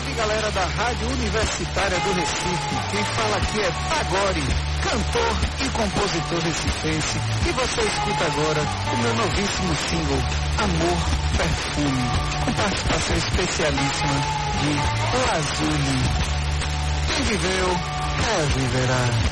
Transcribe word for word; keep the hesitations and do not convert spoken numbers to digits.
Salve, galera da Rádio Universitária do Recife. Quem fala aqui é Tagore, cantor e compositor recifense. E você escuta agora o meu novíssimo single, Amor Perfume, com participação especialíssima de Lazuli. Quem viveu, reviverá.